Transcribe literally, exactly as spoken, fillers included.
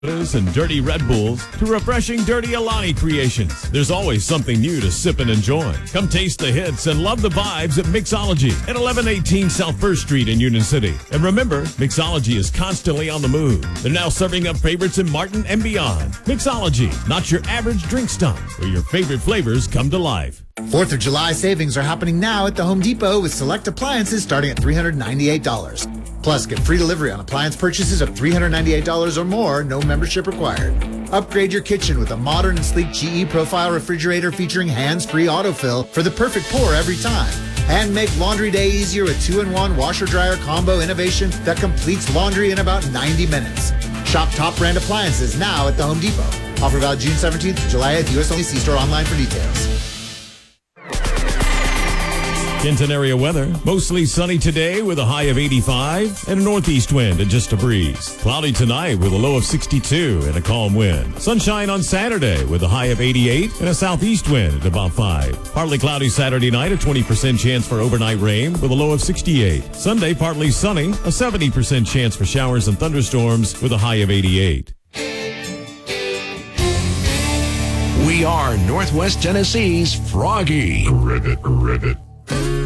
and dirty Red Bulls to refreshing dirty Alani creations. There's always something new to sip and enjoy. Come taste the hits and love the vibes at Mixology at eleven eighteen South First Street in Union City. And remember, Mixology is constantly on the move. They're now serving up favorites in Martin and beyond. Mixology, not your average drink stop, where your favorite flavors come to life. fourth of July savings are happening now at the Home Depot with select appliances starting at three hundred ninety-eight dollars. Plus, get free delivery on appliance purchases of three hundred ninety-eight dollars or more, no membership required. Upgrade your kitchen with a modern and sleek G E Profile refrigerator featuring hands-free autofill for the perfect pour every time. And make laundry day easier with two in one washer-dryer combo innovation that completes laundry in about ninety minutes. Shop top brand appliances now at the Home Depot. Offer valid June seventeenth to July eighth. U S only. See store online for details. Kenton area weather. Mostly sunny today with a high of eighty-five and a northeast wind and just a breeze. Cloudy tonight with a low of sixty-two and a calm wind. Sunshine on Saturday with a high of eighty-eight and a southeast wind at about five. Partly cloudy Saturday night, a twenty percent chance for overnight rain with a low of sixty-eight. Sunday, partly sunny, a seventy percent chance for showers and thunderstorms with a high of eighty-eight. We are Northwest Tennessee's Froggy. Ribbit, ribbit.